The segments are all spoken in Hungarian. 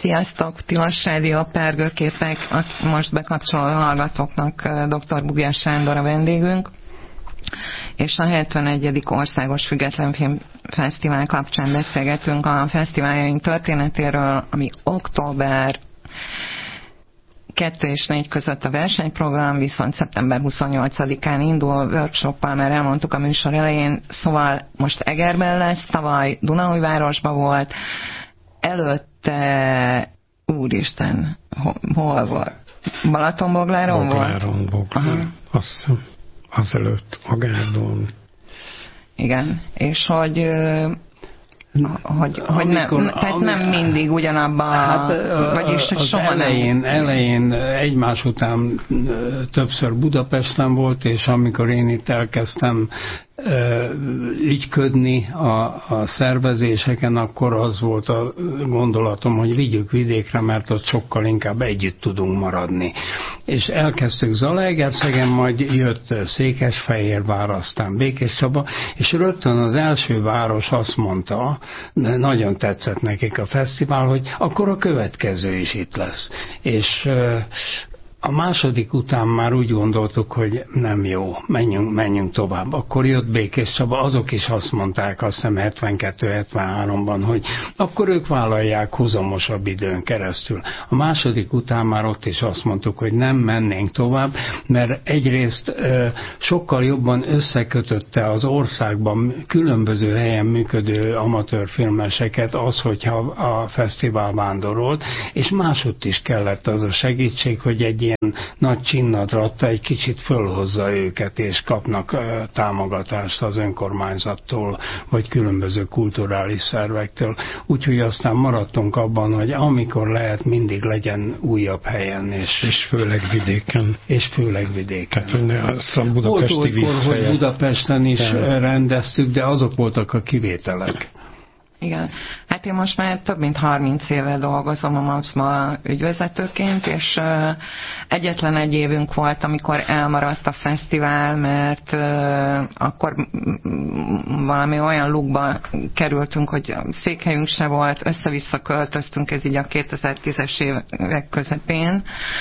Sziasztok, Tilos Rádió, Pergőképek, most bekapcsoló hallgatóknak dr. Bugyás Sándor a vendégünk, és a 71. Országos Független Filmfesztivál kapcsán beszélgetünk a fesztiváljaink történetéről, ami október 2 és 4 között a versenyprogram, viszont szeptember 28-án indul workshoppal, mert elmondtuk a műsor elején, szóval most Egerben lesz, tavaly Dunaújvárosban volt, előtte, úristen, hol volt? Balatonbogláron volt? Bogláron, azt hiszem, azelőtt Agárdon. Igen, és hogy nem mindig ugyanabban, vagyis soha elején egymás után többször Budapesten volt, és amikor én itt elkezdtem ügyködni a szervezéseken, akkor az volt a gondolatom, hogy vigyük vidékre, mert ott sokkal inkább együtt tudunk maradni. És elkezdtük Zalaegerszegen, majd jött Székesfehérvár, aztán Békéscsaba, és rögtön az első város azt mondta, nagyon tetszett nekik a fesztivál, hogy akkor a következő is itt lesz. És a második után már úgy gondoltuk, hogy nem jó, menjünk tovább. Akkor jött Békéscsaba, azok is azt mondták, azt hiszem 72-73-ban, hogy akkor ők vállalják húzamosabb időn keresztül. A második után már ott is azt mondtuk, hogy nem mennénk tovább, mert egyrészt sokkal jobban összekötötte az országban különböző helyen működő amatőrfilmeseket az, hogyha a fesztivál vándorolt, és másutt is kellett az a segítség, hogy egy ilyen nagy csinnadratta egy kicsit fölhozza őket, és kapnak támogatást az önkormányzattól, vagy különböző kulturális szervektől. Úgyhogy aztán maradtunk abban, hogy amikor lehet, mindig legyen újabb helyen. És főleg vidéken. Tehát, hogy azt a budapesti vízfejet. Hogy Budapesten is rendeztük, de azok voltak a kivételek. Igen. Hát én most már több mint 30 éve dolgozom a MAPS-ban ügyvezetőként, és egyetlen egy évünk volt, amikor elmaradt a fesztivál, mert akkor valami olyan lukba kerültünk, hogy székhelyünk se volt, össze-vissza költöztünk, ez így a 2010-es évek közepén,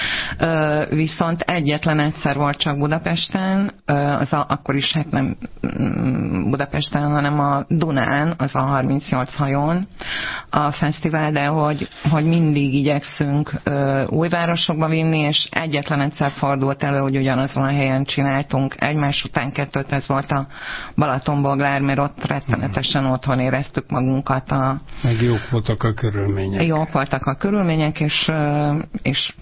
viszont egyetlen egyszer volt csak Budapesten, akkor is hát nem Budapesten, hanem a Dunán, az a 38 hajón a fesztivál, de hogy mindig igyekszünk új városokba vinni, és egyetlen egyszer fordult elő, hogy ugyanazon a helyen csináltunk egymás után kettőt, ez volt a Balatonboglár, mert ott rettenetesen otthon éreztük magunkat. Meg jók voltak a körülmények. Jók voltak a körülmények, és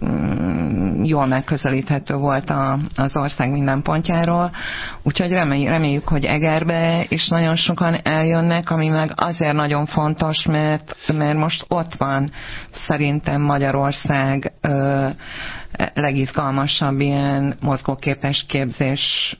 jól megközelíthető volt az ország minden pontjáról. Úgyhogy reméljük, hogy Egerbe is nagyon sokan eljönnek, ami meg azért nagyon fontos, mert most ott van szerintem Magyarország legizgalmasabb ilyen mozgóképes képzés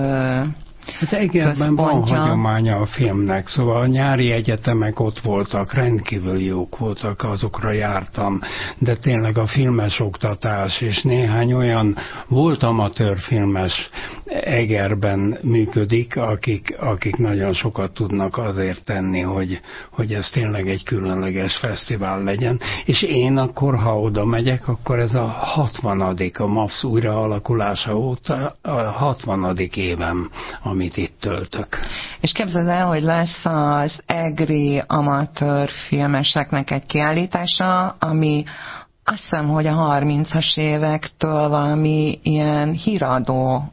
Hát Egerben van hagyománya a filmnek, szóval a nyári egyetemek ott voltak, rendkívül jók voltak, azokra jártam, de tényleg a filmes oktatás és néhány olyan volt amatőrfilmes Egerben működik, akik nagyon sokat tudnak azért tenni, hogy ez tényleg egy különleges fesztivál legyen. És én akkor, ha oda megyek, akkor ez a 60. a MAPS újraalakulása óta a 60. évem, amit itt töltök. És képzeld el, hogy lesz az egri amatőr filmeseknek egy kiállítása, ami azt hiszem, hogy a 30-as évektől valami ilyen híradó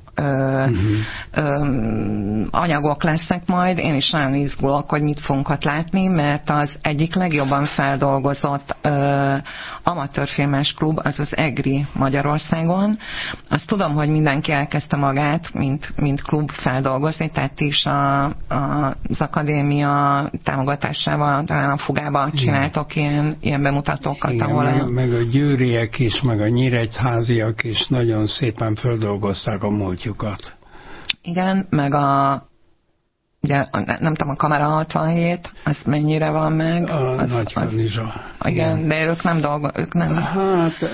anyagok lesznek majd. Én is nagyon izgulok, hogy mit fogunk ott látni, mert az egyik legjobban feldolgozott amatőrfilmes klub az az EGRI Magyarországon. Azt tudom, hogy mindenki elkezdte magát, mint klub feldolgozni, tehát is az akadémia támogatásával, talán a Fugában csináltok ilyen bemutatókat. Igen, ahol meg a győriek is, meg a nyíregyháziak is nagyon szépen feldolgozták a múltjukat. Igen, meg a ugye nem tudom, a Kamera 67, az mennyire van meg? A Nagy Kanizsa. Igen, de ők nem. Hát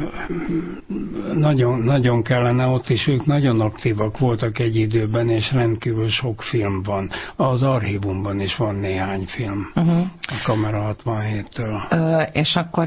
nagyon kellene ott is, ők nagyon aktívak voltak egy időben, és rendkívül sok film van. Az archívumban is van néhány film, a Kamera 67-től. És akkor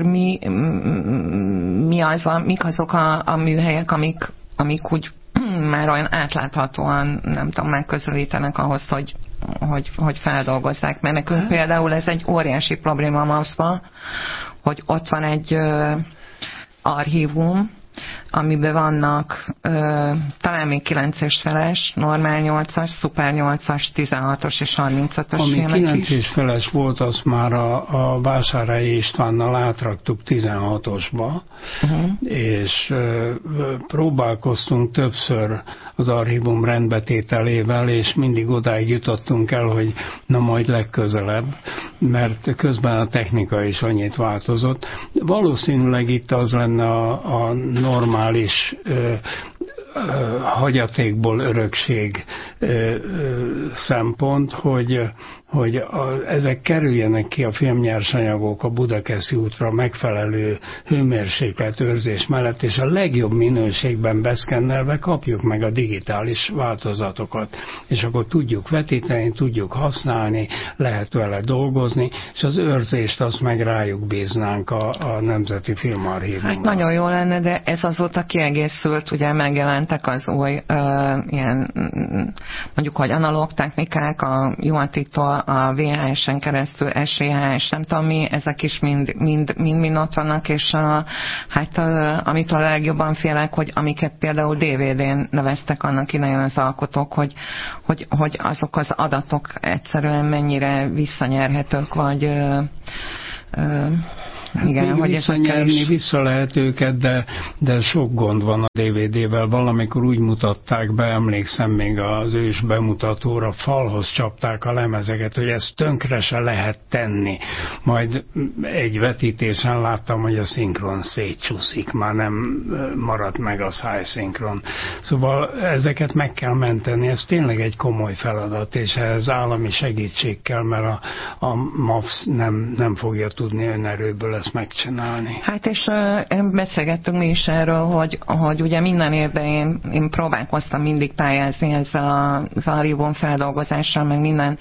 mik azok a műhelyek, amik úgy már olyan átláthatóan, nem tudom, megközelítenek ahhoz, hogy feldolgozzák. Mert nekünk például ez egy óriási probléma a MAPS-ban, hogy ott van egy archívum, amiben vannak talán még 9 feles, normál 8-as, szuper 8-as, 16-os és 35-ös filmek is. Ami 9 feles feles volt, azt már a Vásárhelyi Istvánnal átraktuk 16-osba, és próbálkoztunk többször az archívum rendbetételével, és mindig odáig jutottunk el, hogy na majd legközelebb, mert közben a technika is annyit változott. Valószínűleg itt az lenne a normális hagyatékból örökség szempont, hogy ezek kerüljenek ki a filmnyersanyagok a Budakeszi útra megfelelő hőmérséklet őrzés mellett, és a legjobb minőségben beszkennelve kapjuk meg a digitális változatokat, és akkor tudjuk vetíteni, tudjuk használni, lehet vele dolgozni, és az őrzést azt meg rájuk bíznánk a Nemzeti Filmarchívumra. Hát nagyon jó lenne, de ez azóta kiegészült, ugye megjelentek az új ilyen, mondjuk, hogy analóg technikák, a Juatiktól a VHS-en keresztül, SVHS, nem tudom mi, ezek is mind ott vannak, és amitől a legjobban félek, hogy amiket például DVD-n neveztek annak idején az alkotók, hogy azok az adatok egyszerűen mennyire visszanyerhetők, vagy igen, hogy visszanyerni vissza lehet őket, de sok gond van a DVD-vel. Valamikor úgy mutatták be, emlékszem még az ős bemutatóra, falhoz csapták a lemezeket, hogy ezt tönkre se lehet tenni. Majd egy vetítésen láttam, hogy a szinkron szétcsúszik, már nem maradt meg a szájszinkron. Szóval ezeket meg kell menteni, ez tényleg egy komoly feladat, és ehhez állami segítség kell, mert a MAPS nem fogja tudni önerőből ezt megcsinálni. Hát és beszélgettünk mi is erről, hogy ugye minden évben én próbálkoztam mindig pályázni ezzel az archívum feldolgozással, meg minden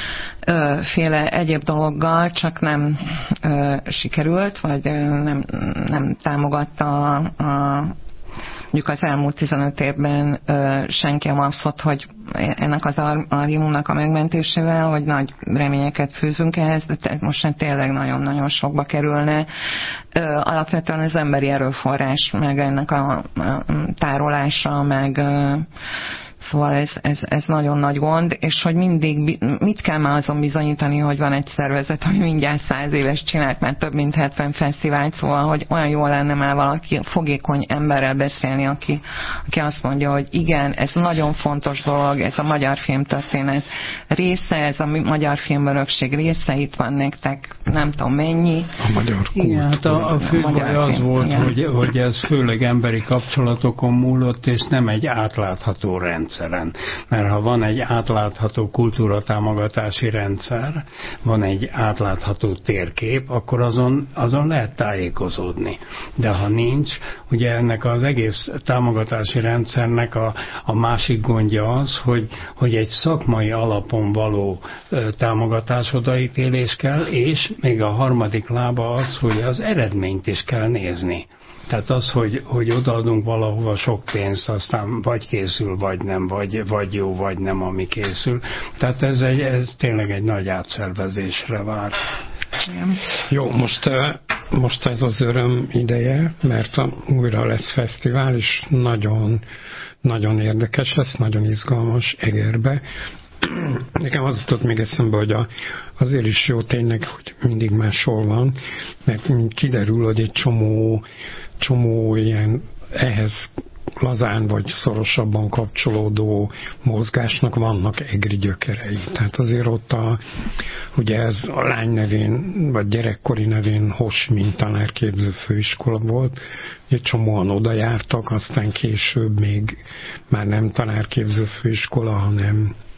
féle egyéb dologgal, csak nem sikerült, vagy nem támogatta mondjuk az elmúlt 15 évben senki a MAPS-ot, hogy ennek az archívumnak a megmentésével, hogy nagy reményeket fűzünk ehhez, de most tényleg nagyon-nagyon sokba kerülne. Alapvetően az emberi erőforrás, meg ennek a tárolása, meg szóval ez nagyon nagy gond, és hogy mindig, mit kell már azon bizonyítani, hogy van egy szervezet, ami mindjárt 100 éves csinált már több mint 70 fesztivált, szóval, hogy olyan jól lenne már valaki fogékony emberrel beszélni, aki azt mondja, hogy igen, ez nagyon fontos dolog, ez a magyar filmtörténet része, ez a magyar filmörökség része, itt van nektek, nem tudom mennyi. A magyar kult. Igen, hát a fő baj az volt, hogy ez főleg emberi kapcsolatokon múlott, és nem egy átlátható rendszer. Mert ha van egy átlátható kultúratámogatási rendszer, van egy átlátható térkép, akkor azon lehet tájékozódni. De ha nincs, ugye ennek az egész támogatási rendszernek a másik gondja az, hogy egy szakmai alapon való támogatás odaítélés kell, és még a harmadik lába az, hogy az eredményt is kell nézni. Tehát az, hogy odaadunk valahova sok pénzt, aztán vagy készül, vagy nem, vagy jó, vagy nem, ami készül. Tehát ez tényleg egy nagy átszervezésre vár. Jó, most ez az öröm ideje, mert újra lesz fesztivál, és nagyon, nagyon érdekes lesz, nagyon izgalmas Egerbe. Nekem az jutott még eszembe, hogy azért is jó tényleg, hogy mindig máshol van, mert kiderül, hogy egy csomó ilyen ehhez lazán vagy szorosabban kapcsolódó mozgásnak vannak egri gyökerei. Tehát azért ott ugye ez a lány nevén, vagy gyerekkori nevén Hosmin tanárképző főiskola volt, egy csomóan oda jártak, aztán később még már nem tanárképző főiskola, hanem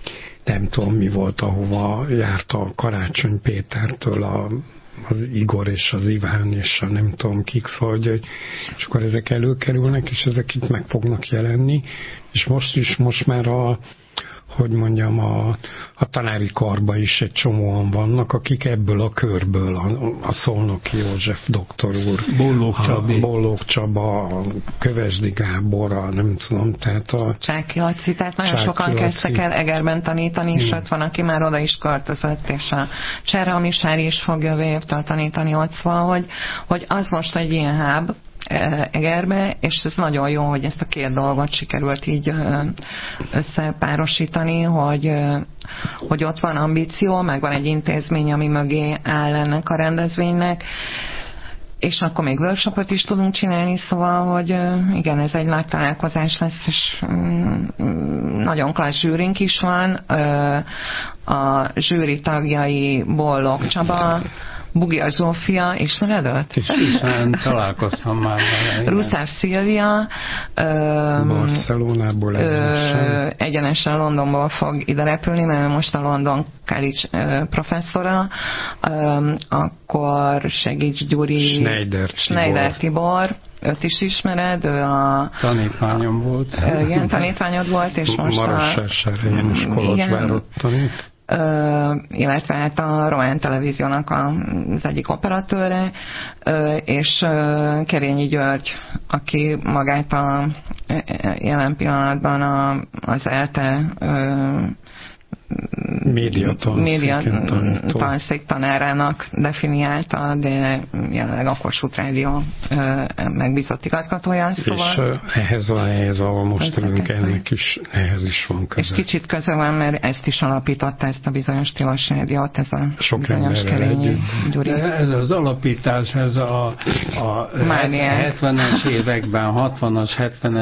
nem tudom mi volt, ahova járt a Karácsony Pétertől az Igor és az Iván és a nem tudom kik, szóval, és akkor ezek előkerülnek, és ezek itt meg fognak jelenni, és most már hogy mondjam, a tanári karba is egy csomóan vannak, akik ebből a körből, a Szolnoki József doktor úr, Bollók Csaba, a Kövesdi Gábor, nem tudom, tehát a Csáki Laci, tehát nagyon sokan kezdtek el Egerben tanítani, sőt van, aki már oda is költözött, és a Cserhalmisári is fog jövő évtől tanítani ott, szóval, hogy az most egy ilyen hub Egerbe, és ez nagyon jó, hogy ezt a két dolgot sikerült így összepárosítani, hogy ott van ambíció, meg van egy intézmény, ami mögé áll ennek a rendezvénynek, és akkor még workshopot is tudunk csinálni, szóval, hogy igen, ez egy nagy találkozás lesz, és nagyon klassz zsűrink is van. A zsűri tagjai Bollók Csaba, Bugia Zsófia, ismered őt? Ismerem, találkoztam már vele. Ruszáv Szilvia Barcelonából egyenesen Londonból fog ide repülni, mert most a London College professzora, akkor segíts Gyuri, Schneider Tibor, őt is ismered, ő a tanítványom volt. Igen, tanítványod volt, és most Marosvásárhelyen is Kolozsvárot tanít. Illetve hát a Román Televíziónak az egyik operatőre, és Kerényi György, aki magát jelen pillanatban az ELTE médiatanszék tanárának definiálta, de jelenleg a Kossuth Rádió megbízott igazgatója. Szóval és ehhez ahol most ülünk, ehhez is van köze. És kicsit köze van, mert ezt is alapította, ezt a bizonyos Tilos Rádiót, ez a sok bizonyos Kerényi Gyuri. Ez az alapítás, ez a 70-es években, 60-as, 70-es